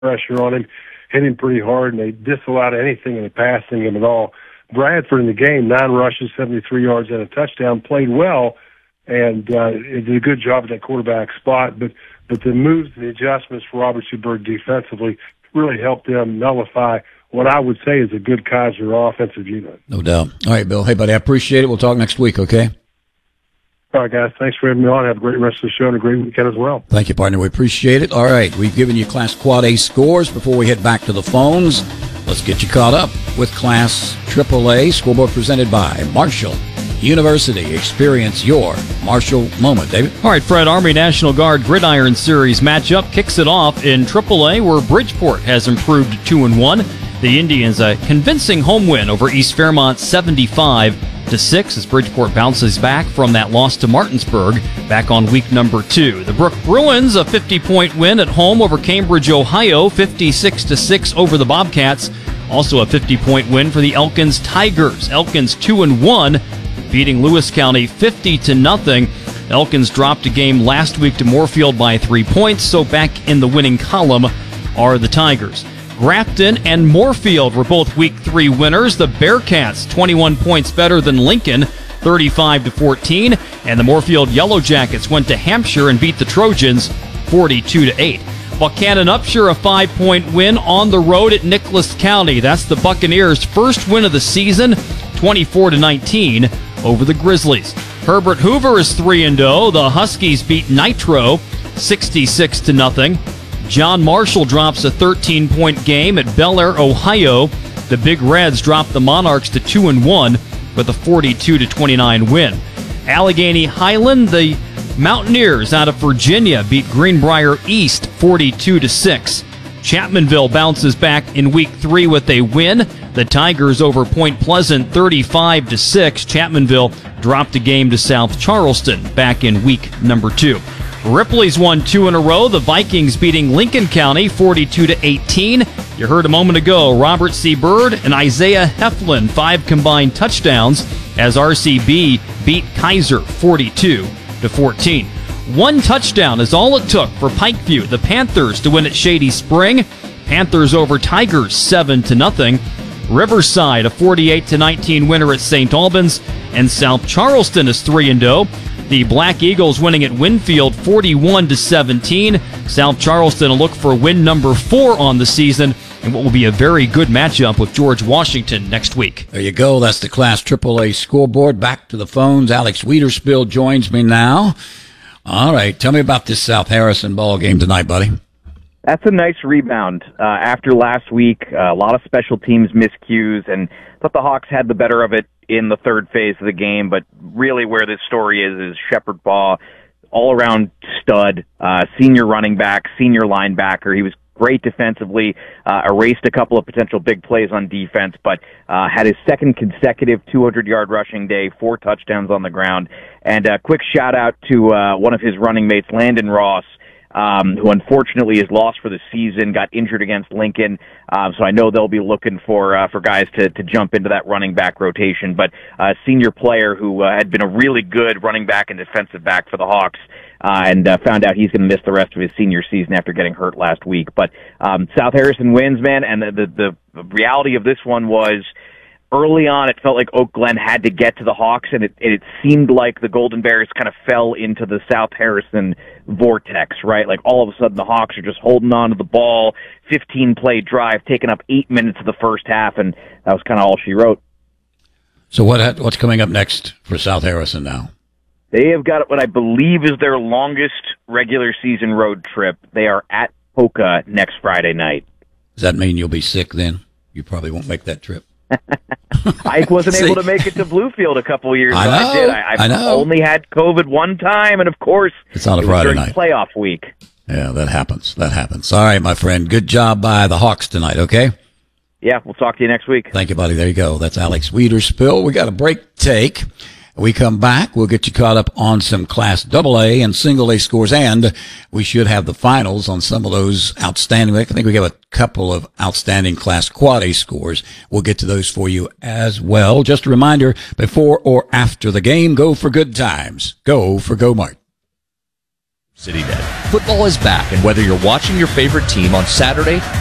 pressure on him, hit him pretty hard, and they disallowed anything in the passing him at all. Bradford in the game, 9 rushes, 73 yards, and a touchdown, played well, and did a good job at that quarterback spot. But the moves and the adjustments for Robert Bird defensively really helped them nullify what I would say is a good Kaiser offensive unit. No doubt. All right, Bill. Hey, buddy, I appreciate it. We'll talk next week, okay? All right, guys. Thanks for having me on. Have a great rest of the show and a great weekend as well. Thank you, partner. We appreciate it. All right, we've given you Class Quad A scores. Before we head back to the phones, let's get you caught up with Class AAA scoreboard presented by Marshall University. Experience your Marshall moment. David? All right, Fred, Army National Guard Gridiron Series matchup kicks it off in AAA, where Bridgeport has improved to 2-1. The Indians a convincing home win over East Fairmont 75-6 as Bridgeport bounces back from that loss to Martinsburg back on week number 2. The Brook Bruins a 50-point win at home over Cambridge, Ohio, 56-6 over the Bobcats. Also a 50-point win for the Elkins Tigers. Elkins 2-1, beating Lewis County 50-0. Elkins dropped a game last week to Moorfield by 3 points, so back in the winning column are the Tigers. Grafton and Moorfield were both Week 3 winners. The Bearcats 21 points better than Lincoln, 35-14, and the Moorfield Yellow Jackets went to Hampshire and beat the Trojans 42-8. Buchanan Upshur a 5-point win on the road at Nicholas County. That's the Buccaneers' first win of the season, 24-19 over the Grizzlies. Herbert Hoover is 3-0. The Huskies beat Nitro 66-0. John Marshall drops a 13-point game at Bel Air, Ohio. The Big Reds dropped the Monarchs to 2-1 with a 42-29 win. Allegheny Highland, the Mountaineers out of Virginia beat Greenbrier East 42-6. Chapmanville bounces back in Week 3 with a win. The Tigers over Point Pleasant 35-6. Chapmanville dropped a game to South Charleston back in week number 2. Ripley's won 2 in a row. The Vikings beating Lincoln County 42-18. You heard a moment ago, Robert C. Bird and Isaiah Heflin, 5 combined touchdowns as RCB beat Kaiser 42-14. 1 touchdown is all it took for Pikeview, the Panthers, to win at Shady Spring. Panthers over Tigers 7-0. Riverside a 48-19 winner at St. Albans, and South Charleston is 3-0. The Black Eagles winning at Winfield 41-17. South Charleston will look for win number 4 on the season in what will be a very good matchup with George Washington next week. There you go. That's the Class AAA scoreboard. Back to the phones. Alex Wiederspiel joins me now. All right. Tell me about this South Harrison ball game tonight, buddy. That's a nice rebound after last week. A lot of special teams miscues, and I thought the Hawks had the better of it in the third phase of the game. But really where this story is Shepard Baugh, all-around stud, senior running back, senior linebacker. He was great defensively, erased a couple of potential big plays on defense, but had his second consecutive 200-yard rushing day, 4 touchdowns on the ground. And a quick shout-out to one of his running mates, Landon Ross, who unfortunately is lost for the season, got injured against Lincoln. So I know they'll be looking for guys to jump into that running back rotation. But a senior player who had been a really good running back and defensive back for the Hawks, and found out he's going to miss the rest of his senior season after getting hurt last week. But South Harrison wins, man, and the reality of this one was, early on, it felt like Oak Glen had to get to the Hawks, and it seemed like the Golden Bears kind of fell into the South Harrison vortex, right? Like all of a sudden the Hawks are just holding on to the ball, 15-play drive, taking up 8 minutes of the first half, and that was kind of all she wrote. So what's coming up next for South Harrison now? They have got what I believe is their longest regular season road trip. They are at Poca next Friday night. Does that mean you'll be sick then? You probably won't make that trip. I wasn't able to make it to Bluefield a couple of years ago. I know. Only had COVID one time, and of course, it's on a Friday night. Playoff week. Yeah, that happens. All right, my friend. Good job by the Hawks tonight, okay? Yeah, we'll talk to you next week. Thank you, buddy. There you go. That's Alex Wiederspiel. We got a break to take. We come back, we'll get you caught up on some Class AA and Single A scores, and we should have the finals on some of those outstanding. I think we have a couple of outstanding Class Quad A scores. We'll get to those for you as well. Just a reminder, before or after the game, go for good times. Go for Go Mart. CityNet. Football is back, and whether you're watching your favorite team on Saturday